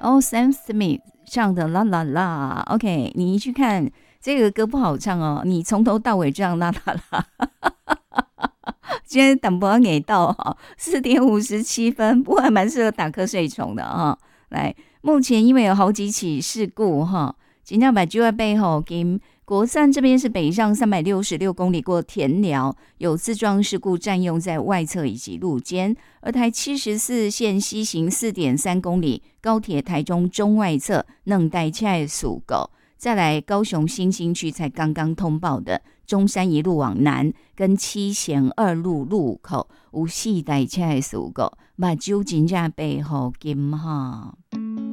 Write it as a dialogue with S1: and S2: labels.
S1: 哦，Sam Smith 唱的啦啦啦，OK，你去看这个歌不好唱哦，你从头到尾这样啦啦啦，今天等不到给到哈，4:57，不过还蛮适合打瞌睡虫的哈。来，目前因为有好几起事故哈，今天把就在背后跟国三这边是北上366公里过田寮，有自撞事故占用在外侧以及路肩，而台74线西行4.3公里，高铁台中中外侧能带起来属狗。再来高雄新兴区才刚刚通报的中山一路往南跟七贤二路路口有4台车的事故，目睭真正背后金哈。